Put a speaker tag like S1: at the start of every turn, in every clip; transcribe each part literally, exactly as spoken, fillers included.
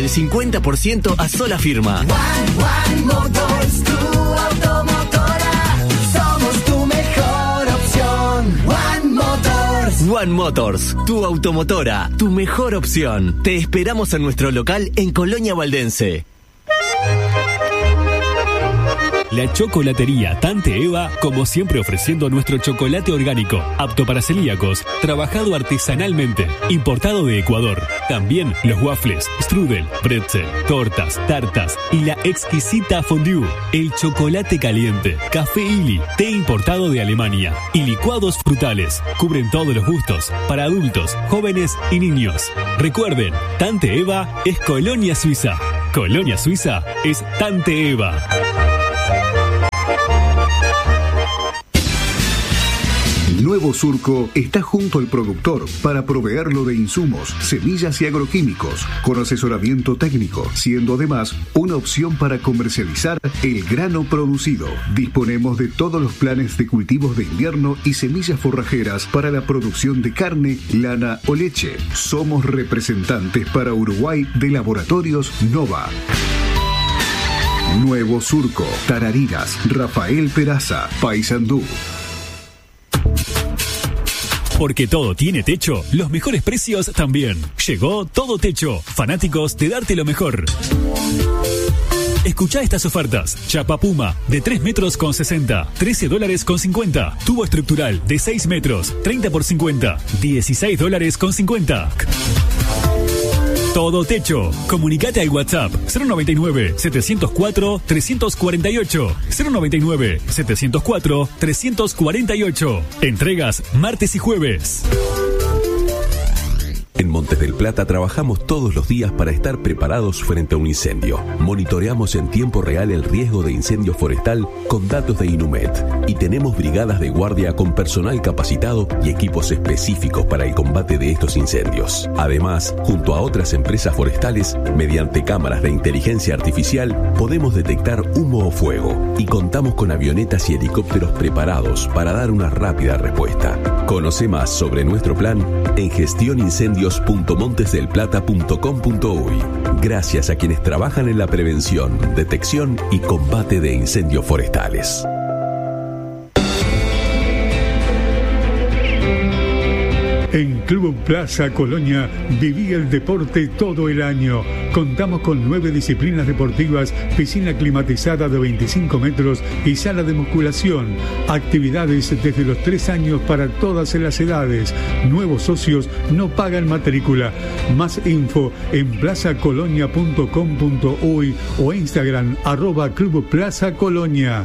S1: del cincuenta por ciento a sola firma.
S2: One, One Motors, tu automotora. Somos tu mejor opción. One Motors.
S1: One Motors, tu automotora, tu mejor opción. Te esperamos en nuestro local en Colonia Valdense.
S3: La chocolatería Tante Eva, como siempre ofreciendo nuestro chocolate orgánico, apto para celíacos, trabajado artesanalmente, importado de Ecuador. También los waffles, strudel, pretzel, tortas, tartas y la exquisita fondue, el chocolate caliente, café Illy, té importado de Alemania y licuados frutales. Cubren todos los gustos, para adultos, jóvenes y niños. Recuerden, Tante Eva es Colonia Suiza. Colonia Suiza es Tante Eva.
S4: Nuevo Surco está junto al productor para proveerlo de insumos, semillas y agroquímicos, con asesoramiento técnico, siendo además una opción para comercializar el grano producido. Disponemos de todos los planes de cultivos de invierno y semillas forrajeras para la producción de carne, lana o leche. Somos representantes para Uruguay de Laboratorios Nova. Nuevo Surco, Tarariras, Rafael Peraza, Paysandú.
S3: Porque todo tiene techo, los mejores precios también. Llegó Todo Techo, fanáticos de darte lo mejor. Escuchá estas ofertas. Chapa Puma, de tres metros con sesenta, trece dólares con cincuenta. Tubo estructural, de seis metros, treinta por cincuenta, dieciséis dólares con cincuenta. Todo Techo. Comunicate al WhatsApp cero noventa y nueve, setecientos cuatro, trescientos cuarenta y ocho. cero noventa y nueve, setecientos cuatro, trescientos cuarenta y ocho. Entregas martes y jueves.
S5: En Montes del Plata trabajamos todos los días para estar preparados frente a un incendio. Monitoreamos en tiempo real el riesgo de incendio forestal con datos de Inumet y tenemos brigadas de guardia con personal capacitado y equipos específicos para el combate de estos incendios. Además, junto a otras empresas forestales, mediante cámaras de inteligencia artificial, podemos detectar humo o fuego y contamos con avionetas y helicópteros preparados para dar una rápida respuesta. Conoce más sobre nuestro plan en gestión incendios punto montes del plata punto com punto uy. Gracias a quienes trabajan en la prevención, detección y combate de incendios forestales.
S6: En Club Plaza Colonia viví el deporte todo el año. Contamos con nueve disciplinas deportivas, piscina climatizada de veinticinco metros y sala de musculación. Actividades desde los tres años para todas las edades. Nuevos socios no pagan matrícula. Más info en plaza colonia punto com punto uy o Instagram arroba Club Plaza Colonia.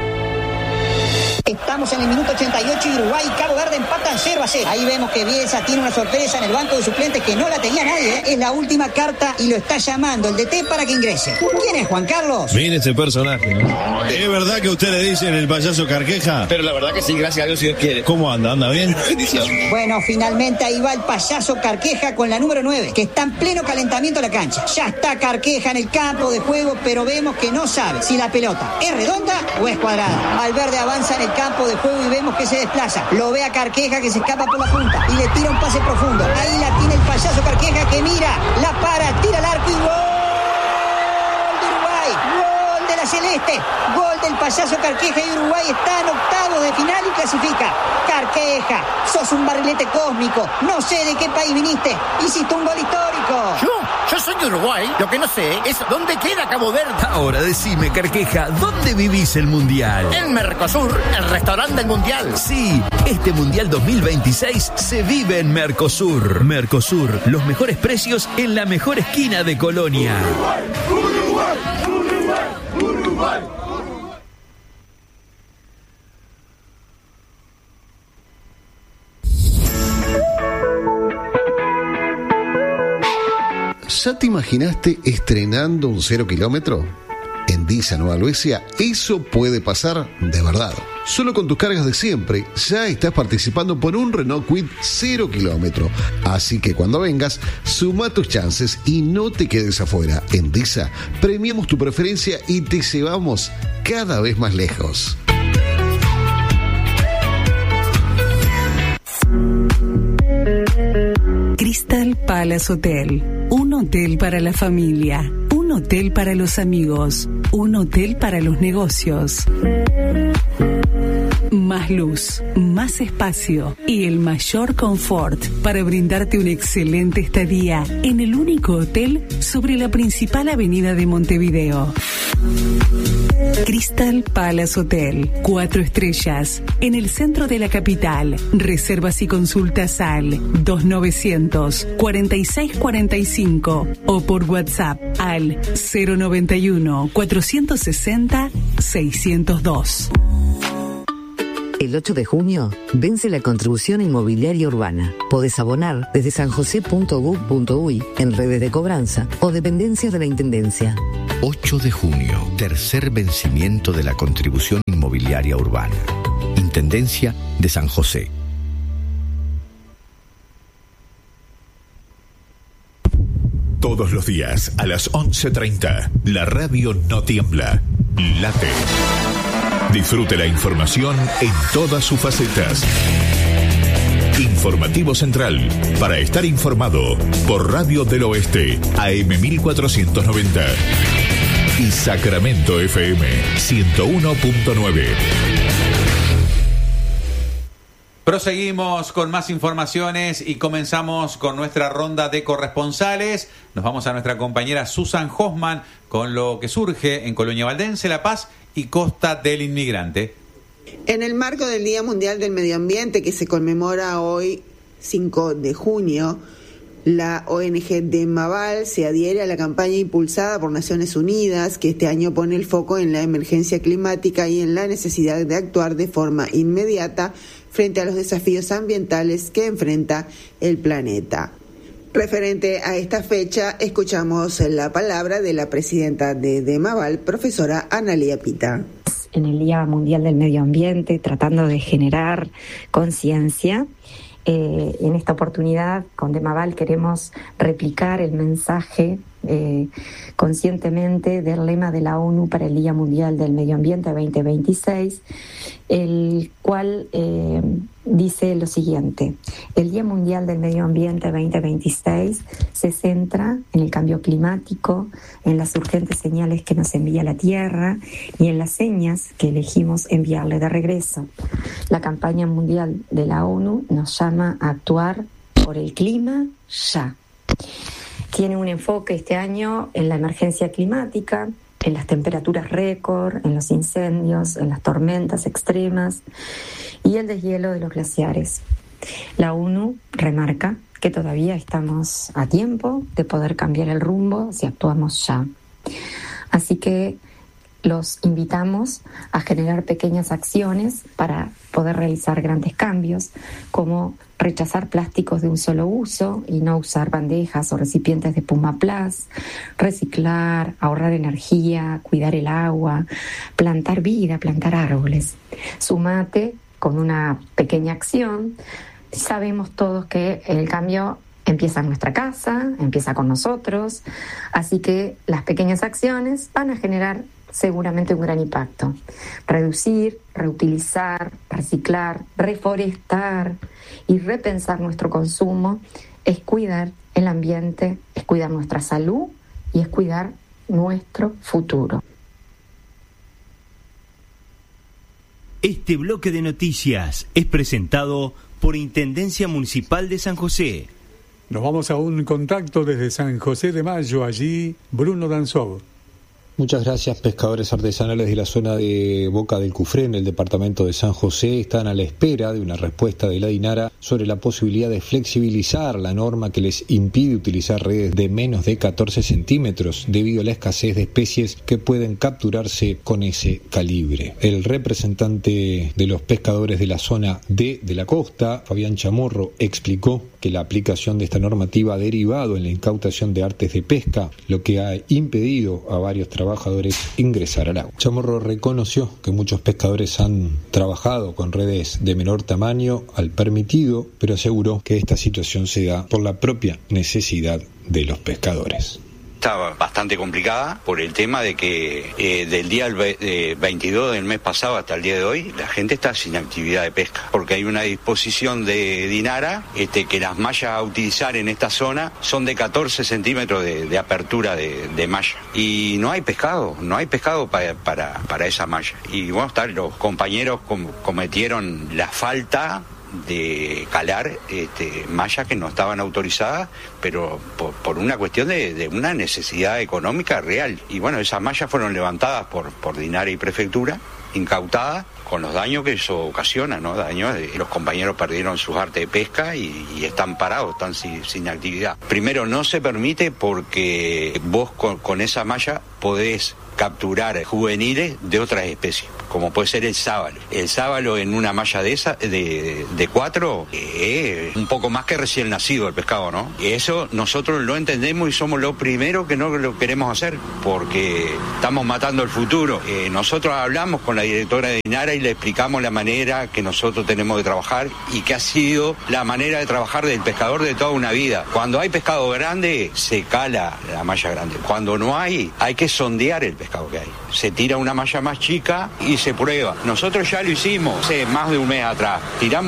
S7: Estamos en el minuto ochenta y ocho y Uruguay y Cabo Verde empatan cero a cero. Ahí vemos que Bielsa tiene una sorpresa en el banco de suplentes que no la tenía nadie, ¿eh? Es la última carta y lo está llamando el D T para que ingrese. ¿Quién es Juan Carlos?
S8: Mire ese personaje, ¿no? ¿Es verdad que usted le dicen el payaso Carqueja?
S9: Pero la verdad que sí, gracias a Dios si Dios quiere.
S8: ¿Cómo anda? ¿Anda bien?
S9: Bendición.
S7: Bueno, finalmente ahí va el payaso Carqueja con la número nueve, que está en pleno calentamiento de la cancha. Ya está Carqueja en el campo de juego, pero vemos que no sabe si la pelota es redonda o es cuadrada. Valverde avanza en el campo de juego y vemos que se desplaza. Lo ve a Carqueja que se escapa por la punta y le tira un pase profundo. Ahí la tiene el payaso Carqueja que mira, la para, tira al arco y gol de Uruguay. Gol de la Celeste. Gol del payaso Carqueja y Uruguay está en octavos de final y clasifica. Carqueja, sos un barrilete cósmico. No sé de qué país viniste. Hiciste un gol histórico.
S10: Yo, yo soy de Uruguay. Lo que no sé es dónde queda Cabo Verde.
S11: Ahora decime, Carqueja, ¿dónde vivís el Mundial?
S10: En Mercosur, el restaurante del Mundial.
S11: Sí, este Mundial dos mil veintiséis se vive en Mercosur. Mercosur, los mejores precios en la mejor esquina de Colonia.
S2: Uruguay, Uruguay, Uruguay, Uruguay.
S12: ¿Ya te imaginaste estrenando un cero kilómetro? En Disa Nueva Helvecia, eso puede pasar de verdad. Solo con tus cargas de siempre, ya estás participando por un Renault Kwid cero kilómetro. Así que cuando vengas, suma tus chances y no te quedes afuera. En Disa, premiamos tu preferencia y te llevamos cada vez más lejos.
S13: Crystal Palace Hotel, uno hotel para la familia, un hotel para los amigos, un hotel para los negocios. Más luz, más espacio y el mayor confort para brindarte una excelente estadía en el único hotel sobre la principal avenida de Montevideo. Crystal Palace Hotel, cuatro estrellas, en el centro de la capital. Reservas y consultas al dos novecientos cuarenta y seis cuarenta y cinco o por WhatsApp al cero noventa y uno cuatrocientos sesenta seiscientos dos.
S14: El ocho de junio vence la contribución inmobiliaria urbana. Podés abonar desde sanjose punto gov punto uy en redes de cobranza o dependencias de la Intendencia.
S15: ocho de junio, tercer vencimiento de la contribución inmobiliaria urbana. Intendencia de San José.
S16: Todos los días a las once treinta, la radio no tiembla, late. Disfrute la información en todas sus facetas. Informativo Central, para estar informado, por Radio del Oeste, A M mil cuatrocientos noventa. Y Sacramento F M, ciento uno punto nueve.
S17: Proseguimos con más informaciones y comenzamos con nuestra ronda de corresponsales. Nos vamos a nuestra compañera Susan Hoffman con lo que surge en Colonia Valdense, La Paz y Costa del Inmigrante.
S18: En el marco del Día Mundial del Medio Ambiente, que se conmemora hoy cinco de junio, la O N G DEMAVAL se adhiere a la campaña impulsada por Naciones Unidas, que este año pone el foco en la emergencia climática y en la necesidad de actuar de forma inmediata frente a los desafíos ambientales que enfrenta el planeta. Referente a esta fecha, escuchamos la palabra de la presidenta de DEMAVAL, profesora Analía Pita.
S19: En el Día Mundial del Medio Ambiente, tratando de generar conciencia, eh, en esta oportunidad con DEMAVAL queremos replicar el mensaje eh, conscientemente del lema de la ONU para el Día Mundial del Medio Ambiente veinte veintiséis, el cual eh, dice lo siguiente: el Día Mundial del Medio Ambiente veinte veintiséis se centra en el cambio climático, en las urgentes señales que nos envía la Tierra y en las señas que elegimos enviarle de regreso. La campaña mundial de la ONU nos llama a actuar por el clima ya. Tiene un enfoque este año en la emergencia climática, en las temperaturas récord, en los incendios, en las tormentas extremas y el deshielo de los glaciares. La ONU remarca que todavía estamos a tiempo de poder cambiar el rumbo si actuamos ya. Así que los invitamos a generar pequeñas acciones para poder realizar grandes cambios, como rechazar plásticos de un solo uso y no usar bandejas o recipientes de Pumaplas, reciclar, ahorrar energía, cuidar el agua, plantar vida, plantar árboles. Sumate con una pequeña acción. Sabemos todos que el cambio empieza en nuestra casa, empieza con nosotros, así que las pequeñas acciones van a generar seguramente un gran impacto. Reducir, reutilizar, reciclar, reforestar y repensar nuestro consumo es cuidar el ambiente, es cuidar nuestra salud y es cuidar nuestro futuro.
S20: Este bloque de noticias es presentado por Intendencia Municipal de San José.
S6: Nos vamos a un contacto desde San José de Mayo, allí Bruno Danzov.
S21: Muchas gracias. Pescadores artesanales de la zona de Boca del Cufré, en el departamento de San José, están a la espera de una respuesta de la DINARA sobre la posibilidad de flexibilizar la norma que les impide utilizar redes de menos de catorce centímetros debido a la escasez de especies que pueden capturarse con ese calibre. El representante de los pescadores de la zona D de la costa, Fabián Chamorro, explicó que la aplicación de esta normativa ha derivado en la incautación de artes de pesca, lo que ha impedido a varios trabajadores ingresar al agua. Chamorro reconoció que muchos pescadores han trabajado con redes de menor tamaño al permitido, pero aseguró que esta situación se da por la propia necesidad de los pescadores.
S1: está bastante complicada por el tema de que eh, del día veintidós del mes pasado hasta el día de hoy la gente está sin actividad de pesca, porque hay una disposición de Dinara este, que las mallas a utilizar en esta zona son de catorce centímetros de, de apertura de, de malla, y no hay pescado, no hay pescado para, para, para esa malla. Y bueno, está, los compañeros com- cometieron la falta de calar este, mallas que no estaban autorizadas, pero por, por una cuestión de, de una necesidad económica real. Y bueno, esas mallas fueron levantadas por, por Dinara y Prefectura, incautadas, con los daños que eso ocasiona, ¿no? Daños, de, los compañeros perdieron sus artes de pesca y, y están parados, están sin, sin actividad. Primero, no se permite porque vos con, con esa malla podés capturar juveniles de otras especies, como puede ser el sábalo. El sábalo en una malla de esa, de, de cuatro, es un poco más que recién nacido el pescado, ¿no? Y eso nosotros lo entendemos y somos los primeros que no lo queremos hacer, porque estamos matando el futuro. Eh, nosotros hablamos con la directora de Dinara y le explicamos la manera que nosotros tenemos de trabajar y que ha sido la manera de trabajar del pescador de toda una vida. Cuando hay pescado grande, se cala la malla grande. Cuando no hay, hay que sondear el pescado que hay. Se tira una malla más chica y se prueba. Nosotros ya lo hicimos hace más de un mes atrás. Tiramos